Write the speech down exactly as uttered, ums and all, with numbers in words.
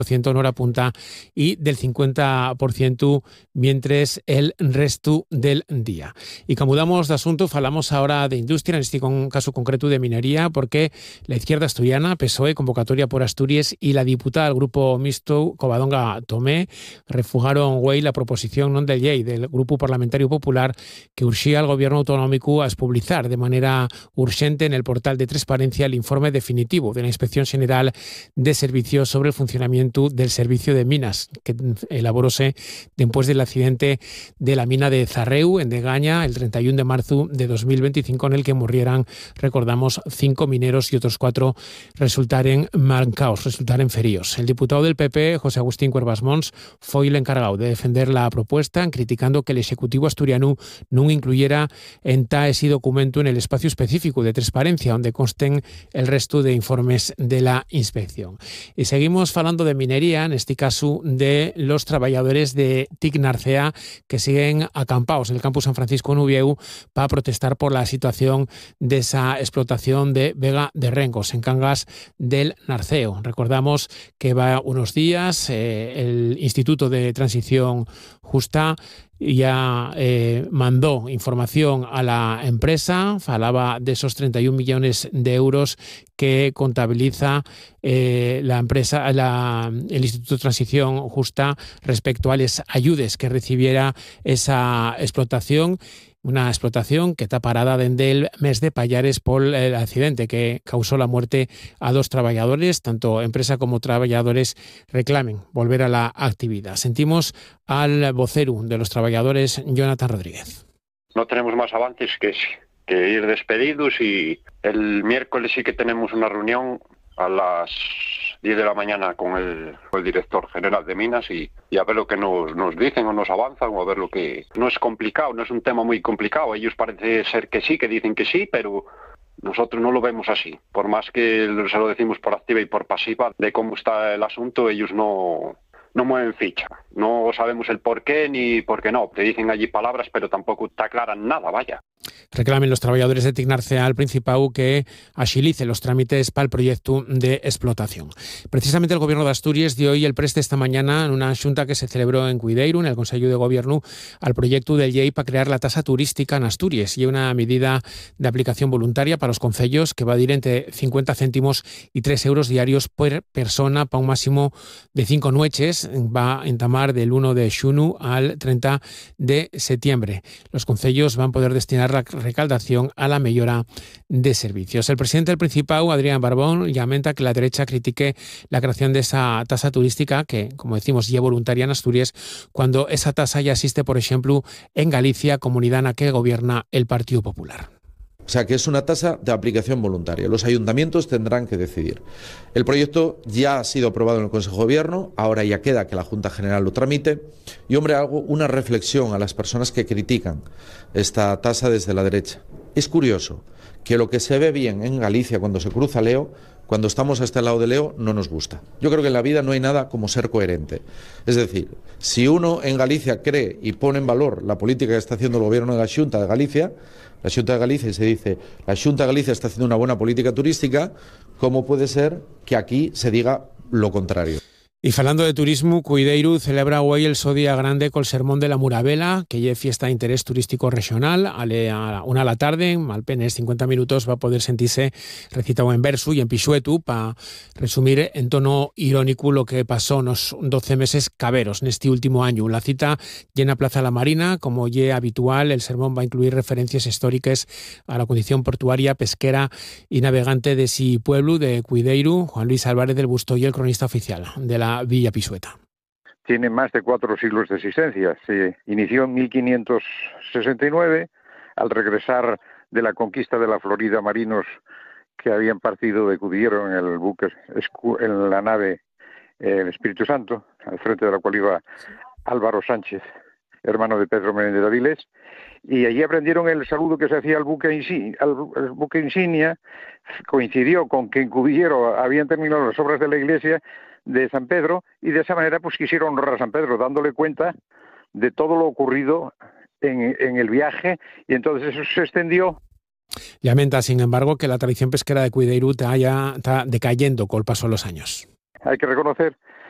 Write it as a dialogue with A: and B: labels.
A: por ciento en hora punta y del cincuenta por ciento mientras el resto del día. Y camudamos de asunto, falamos ahora de industria, en este caso concreto de minería, porque la izquierda asturiana, P S O E, convocatoria por Asturias, y la diputada del grupo mixto Covadonga Tomé refugaron hoy la proposición non del llei del Grupo Parlamentario Popular que urgía al gobierno autonómico a expulsar de manera urgente en el portal de transparencia el informe definitivo de la Inspección General de Servicios sobre el funcionamiento del servicio de minas que elaboróse después del accidente de la mina de Zarreu en Degaña el treinta y uno de marzo de dos mil veinticinco, en el que murieran, recordamos, cinco mineros y otros cuatro resultaren mancaos, resultaren feridos. El diputado del P P, José Agustín Cuervas Mons, fue el encargado de defender la propuesta, criticando que el Ejecutivo asturiano no incluyera en ta ese documento en el espacio específico de transparencia donde consten el resto de informes de la inspección. Y seguimos hablando de minería, en este caso de los trabajadores de T I C Narcea que siguen acampados en el campus San Francisco en Uvieu para protestar por la situación de esa explotación de Vega de Rengos en Cangas del Narceo. Recordamos que va unos días eh, el Instituto de Transición Justa ya eh, mandó información a la empresa, falaba de esos treinta y un millones de euros que contabiliza eh, la empresa, la, el Instituto de Transición Justa respecto a las ayudas que recibiera esa explotación. Una explotación que está parada desde el mes de Payares por el accidente que causó la muerte a dos trabajadores. Tanto empresa como trabajadores reclamen volver a la actividad. Sentimos al vocero de los trabajadores, Jonathan Rodríguez.
B: No tenemos más avances que, que ir despedidos, y el miércoles sí que tenemos una reunión a las diez de la mañana con el, con el director general de Minas y, y a ver lo que nos, nos dicen o nos avanzan, o a ver lo que... No es complicado, no es un tema muy complicado. Ellos parece ser que sí, que dicen que sí, pero nosotros no lo vemos así. Por más que se lo decimos por activa y por pasiva de cómo está el asunto, ellos no... no mueven ficha. No sabemos el por qué ni por qué no. Te dicen allí palabras, pero tampoco te aclaran nada, vaya.
A: Reclamen los trabajadores de T I C Narcea al Principado que agilice los trámites para el proyecto de explotación. Precisamente el Gobierno de Asturias dio hoy el preste esta mañana en una xunta que se celebró en Cuideiro, en el Consejo de Gobierno, al proyecto del llei para crear la tasa turística en Asturias, y una medida de aplicación voluntaria para los concellos que va a ir entre cincuenta céntimos y tres euros diarios por persona para un máximo de cinco noches. Va a entamar del uno de xunu al treinta de septiembre. Los concellos van a poder destinar la recaudación a la mejora de servicios. El presidente del Principado, Adrián Barbón, lamenta que la derecha critique la creación de esa tasa turística que, como decimos, ya voluntaria en Asturias, cuando esa tasa ya existe, por ejemplo, en Galicia, comunidad en la que gobierna el Partido Popular.
C: O sea, que es una tasa de aplicación voluntaria. Los ayuntamientos tendrán que decidir. El proyecto ya ha sido aprobado en el Consejo de Gobierno, ahora ya queda que la Junta General lo tramite. Y, hombre, hago una reflexión a las personas que critican esta tasa desde la derecha. Es curioso que lo que se ve bien en Galicia cuando se cruza Leo, cuando estamos a este lado de Leo, no nos gusta. Yo creo que en la vida no hay nada como ser coherente. Es decir, si uno en Galicia cree y pone en valor la política que está haciendo el Gobierno de la Xunta de Galicia, la Xunta de Galicia, y se dice, la Xunta de Galicia está haciendo una buena política turística, ¿cómo puede ser que aquí se diga lo contrario?
A: Y falando de turismo, Cuideiro celebra hoy el so día grande col Sermón de la Muravela, que es fiesta de interés turístico regional. A la una a la tarde, malpenes cincuenta minutos, va a poder sentirse recitado en verso y en pixuetu para resumir en tono irónico lo que pasó en los doce meses caberos en este último año. La cita llena Plaza La Marina, como ye habitual. El sermón va a incluir referencias históricas a la condición portuaria, pesquera y navegante de ese pueblo de Cuideiro. Juan Luis Álvarez del Bustoy, el cronista oficial de la Villa Pisueta.
D: Tiene más de cuatro siglos de existencia. Se inició en mil quinientos sesenta y nueve, al regresar de la conquista de la Florida marinos que habían partido de Cudillero en el buque, en la nave El Espíritu Santo, al frente de la cual iba Álvaro Sánchez, hermano de Pedro Menéndez de Avilés, y allí aprendieron el saludo que se hacía al buque insignia. Al buque insignia coincidió con que en Cudillero habían terminado las obras de la iglesia de San Pedro, y de esa manera pues quisieron honrar a San Pedro, dándole cuenta de todo lo ocurrido en, en el viaje, y entonces eso se extendió.
A: Lamenta, sin embargo, que la tradición pesquera de Cuideiro está decayendo con el paso de los años.
D: Hay que reconocer